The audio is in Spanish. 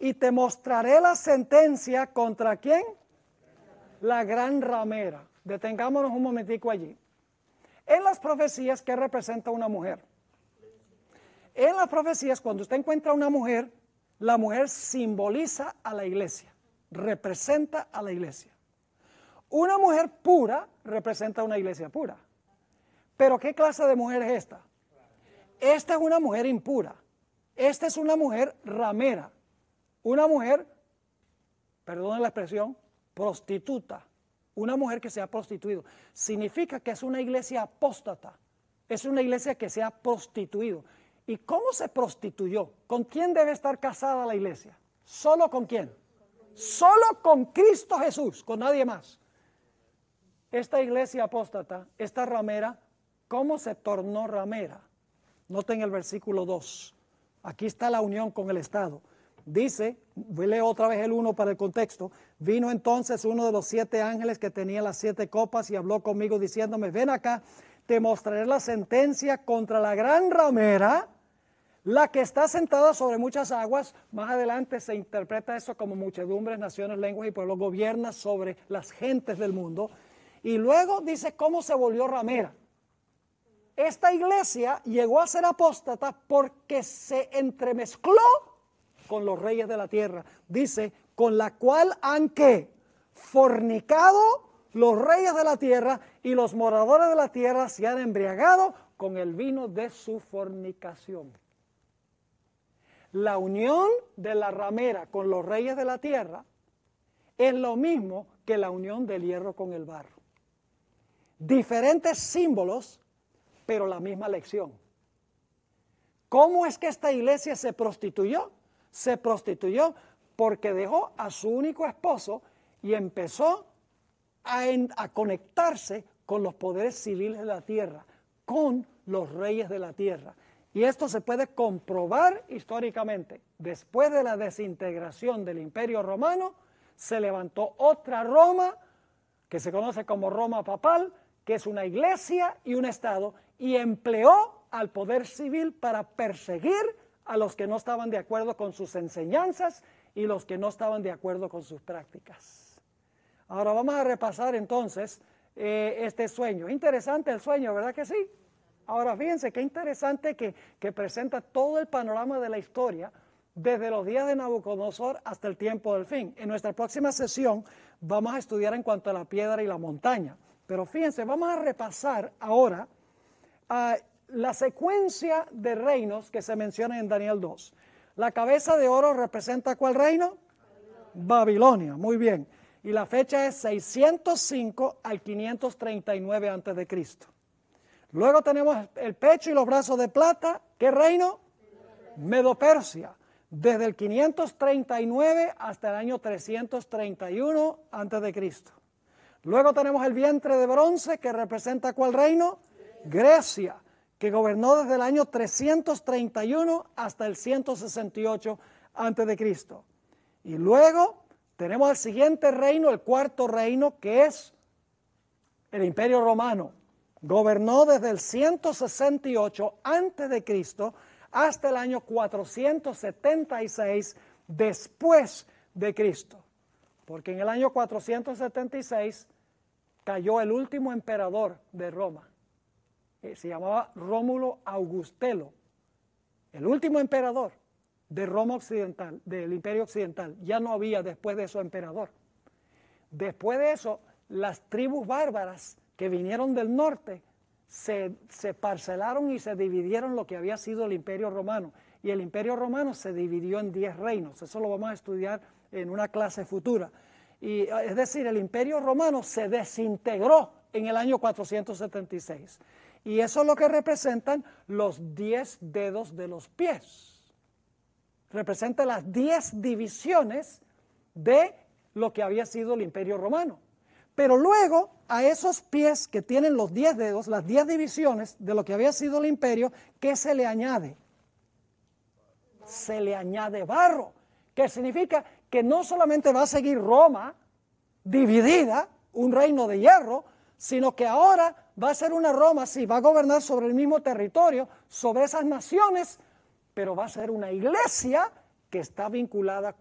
y te mostraré la sentencia contra ¿quién? La gran ramera. Detengámonos un momentico allí. En las profecías, ¿qué representa una mujer? En las profecías, cuando usted encuentra una mujer, la mujer simboliza a la iglesia, representa a la iglesia. Una mujer pura representa a una iglesia pura. Pero ¿qué clase de mujer es esta? Esta es una mujer impura. Esta es una mujer ramera. Una mujer, perdón la expresión, prostituta. Una mujer que se ha prostituido. Significa que es una iglesia apóstata. Es una iglesia que se ha prostituido. ¿Y cómo se prostituyó? ¿Con quién debe estar casada la iglesia? ¿Solo con quién? Solo con Cristo Jesús, con nadie más. Esta iglesia apóstata, esta ramera, ¿cómo se tornó ramera? Noten el versículo 2. Aquí está la unión con el Estado. Dice, voy a leer otra vez el 1 para el contexto. Vino entonces uno de los 7 ángeles que tenía las 7 copas y habló conmigo diciéndome, ven acá, te mostraré la sentencia contra la gran ramera, la que está sentada sobre muchas aguas. Más adelante se interpreta eso como muchedumbres, naciones, lenguas y pueblos, gobierna sobre las gentes del mundo. Y luego dice cómo se volvió ramera. Esta iglesia llegó a ser apóstata porque se entremezcló con los reyes de la tierra. Dice, con la cual han ¿qué? Fornicado los reyes de la tierra y los moradores de la tierra se han embriagado con el vino de su fornicación. La unión de la ramera con los reyes de la tierra es lo mismo que la unión del hierro con el barro. Diferentes símbolos, pero la misma lección. ¿Cómo es que esta iglesia se prostituyó? Se prostituyó porque dejó a su único esposo y empezó a conectarse con los poderes civiles de la tierra, con los reyes de la tierra. Y esto se puede comprobar históricamente. Después de la desintegración del Imperio Romano, se levantó otra Roma, que se conoce como Roma Papal, que es una iglesia y un Estado, y empleó al poder civil para perseguir a los que no estaban de acuerdo con sus enseñanzas y los que no estaban de acuerdo con sus prácticas. Ahora vamos a repasar entonces este sueño. Interesante el sueño, ¿verdad que sí? Ahora fíjense qué interesante que presenta todo el panorama de la historia desde los días de Nabucodonosor hasta el tiempo del fin. En nuestra próxima sesión vamos a estudiar en cuanto a la piedra y la montaña. Pero fíjense, vamos a repasar ahora la secuencia de reinos que se menciona en Daniel 2. La cabeza de oro representa ¿cuál reino? Babilonia, muy bien. Y la fecha es 605 al 539 a.C. Luego tenemos el pecho y los brazos de plata. ¿Qué reino? Medo-Persia. Desde el 539 hasta el año 331 a.C. Luego tenemos el vientre de bronce que representa ¿cuál reino? Grecia, que gobernó desde el año 331 hasta el 168 a.C. Y luego tenemos el siguiente reino, el cuarto reino, que es el Imperio Romano. Gobernó desde el 168 a.C. hasta el año 476 después de Cristo. Porque en el año 476 cayó el último emperador de Roma. Se llamaba Rómulo Augustelo, el último emperador de Roma occidental, del Imperio Occidental. Ya no había después de eso emperador. Después de eso, las tribus bárbaras que vinieron del norte se parcelaron y se dividieron lo que había sido el Imperio Romano. Y el Imperio Romano se dividió en 10 reinos. Eso lo vamos a estudiar en una clase futura. Y, es decir, el Imperio Romano se desintegró en el año 476. Y eso es lo que representan los 10 dedos de los pies. Representa las 10 divisiones de lo que había sido el Imperio Romano. Pero luego, a esos pies que tienen los 10 dedos, las 10 divisiones de lo que había sido el imperio, ¿qué se le añade? Se le añade barro, que significa que no solamente va a seguir Roma dividida, un reino de hierro, sino que ahora va a ser una Roma, sí, va a gobernar sobre el mismo territorio, sobre esas naciones, pero va a ser una iglesia que está vinculada